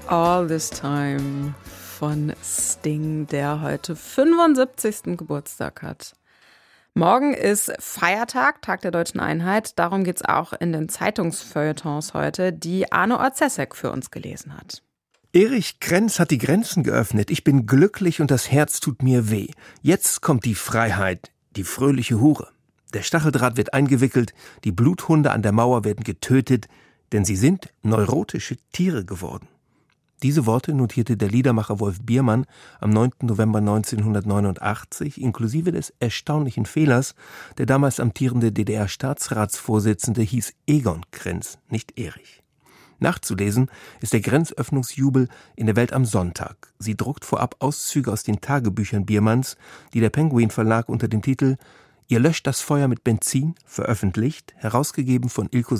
All This Time von Sting, der heute 75. Geburtstag hat. Morgen ist Feiertag, Tag der Deutschen Einheit. Darum geht es auch in den Zeitungsfeuilletons heute, die Arno Orzeszek für uns gelesen hat. Erich Krenz hat die Grenzen geöffnet. Ich bin glücklich und das Herz tut mir weh. Jetzt kommt die Freiheit, die fröhliche Hure. Der Stacheldraht wird eingewickelt, die Bluthunde an der Mauer werden getötet, denn sie sind neurotische Tiere geworden. Diese Worte notierte der Liedermacher Wolf Biermann am 9. November 1989, inklusive des erstaunlichen Fehlers, der damals amtierende DDR-Staatsratsvorsitzende hieß Egon Krenz, nicht Erich. Nachzulesen ist der Grenzöffnungsjubel in der Welt am Sonntag. Sie druckt vorab Auszüge aus den Tagebüchern Biermanns, die der Penguin Verlag unter dem Titel »Ihr löscht das Feuer mit Benzin« veröffentlicht, herausgegeben von Ilko